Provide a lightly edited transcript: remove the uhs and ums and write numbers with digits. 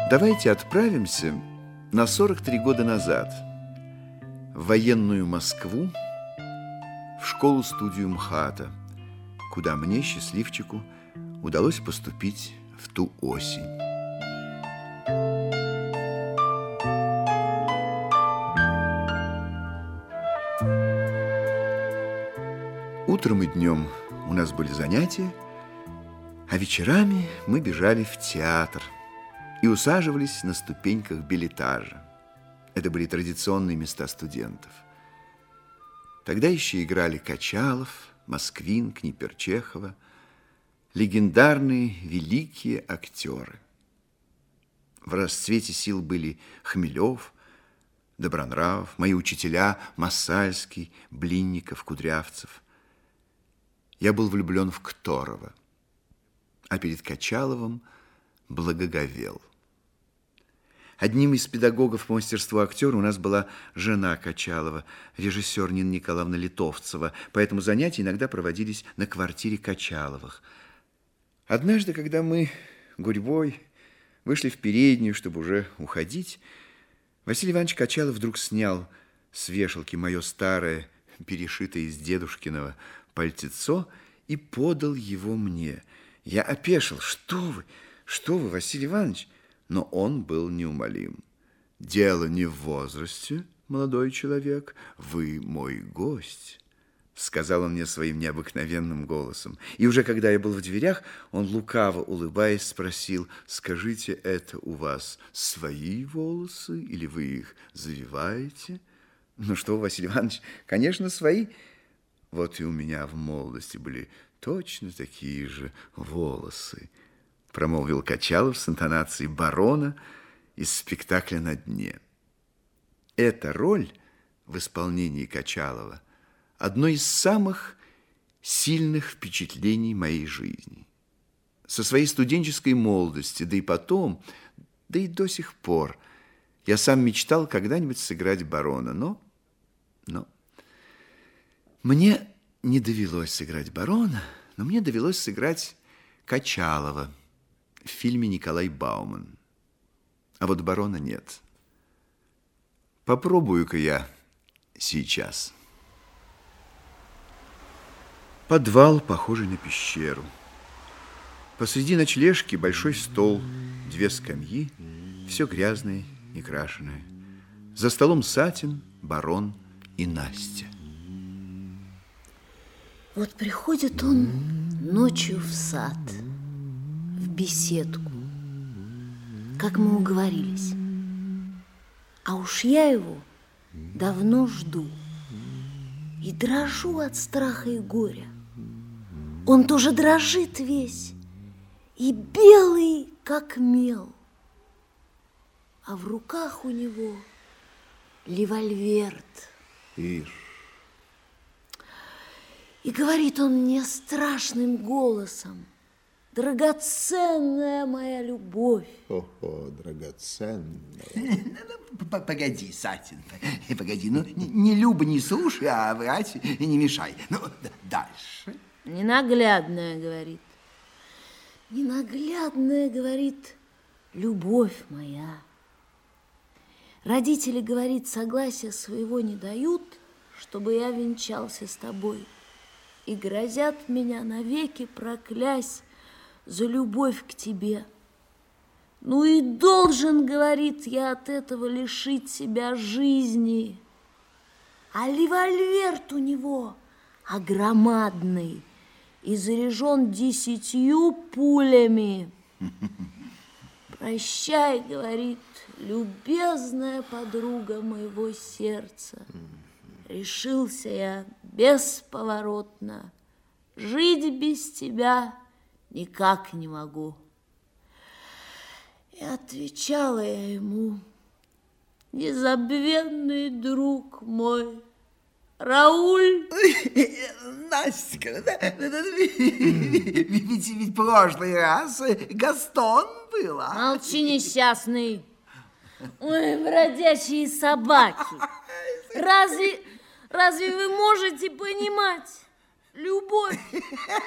Давайте отправимся на 43 года назад в военную Москву, в школу-студию МХАТа, куда мне, счастливчику, удалось поступить в ту осень. Утром и днем у нас были занятия, а вечерами мы бежали в театр и усаживались на ступеньках бильетажа. Это были традиционные места студентов. Тогда еще играли Качалов, Москвин, Книперчехова, легендарные великие актеры. В расцвете сил были Хмелев, Добронравов, мои учителя Массальский, Блинников, Кудрявцев. Я был влюблен в Кторова, а перед Качаловым благоговел. Одним из педагогов по мастерству актера у нас была жена Качалова, режиссер Нина Николаевна Литовцева, поэтому занятия иногда проводились на квартире Качаловых. Однажды, когда мы гурьбой вышли в переднюю, чтобы уже уходить, Василий Иванович Качалов вдруг снял с вешалки мое старое, перешитое из дедушкиного пальтецо и подал его мне. Я опешил. Что вы, Василий Иванович? Но он был неумолим. Дело не в возрасте, молодой человек, вы мой гость, сказал он мне своим необыкновенным голосом. И уже когда я был в дверях, он, лукаво улыбаясь, спросил: скажите, это у вас свои волосы или вы их завиваете? Ну что, Василий Иванович, конечно, свои. Вот и у меня в молодости были точно такие же волосы, промолвил Качалов с интонацией барона из спектакля «На дне». Эта роль в исполнении Качалова одно из самых сильных впечатлений моей жизни. Со своей студенческой молодости, да и потом, да и до сих пор, я сам мечтал когда-нибудь сыграть барона, но мне не довелось сыграть барона, но мне довелось сыграть Качалова в фильме «Николай Бауман». А вот барона нет. Попробую-ка я сейчас. Подвал, похожий на пещеру. Посреди ночлежки большой стол, 2 скамьи, все грязное, некрашенное. За столом Сатин, барон и Настя. Вот приходит он ночью в сад, в беседку, как мы уговорились. А уж я его давно жду и дрожу от страха и горя. Он тоже дрожит весь и белый, как мел, а в руках у него револьверт. Ишь. И говорит он мне страшным голосом: драгоценная моя любовь. О, драгоценная. Погоди, Сатин, погоди. Ну, не Люба, не слушай, а врать не мешай. Ну, дальше. Ненаглядная, говорит. Ненаглядная, говорит, любовь моя. Родители, говорит, согласия своего не дают, чтобы я венчался с тобой. И грозят меня навеки проклясть за любовь к тебе. Ну и должен, говорит, я от этого лишить себя жизни. А револьверт у него огромадный и заряжен 10 пулями. Прощай, говорит, любезная подруга моего сердца. Решился я бесповоротно. Жить без тебя никак не могу. И отвечала я ему: незабвенный друг мой, Рауль. Настя, ведь прошлый раз Гастон было. Молчи, несчастный. Ой, бродячие собаки. Разве вы можете понимать любовь?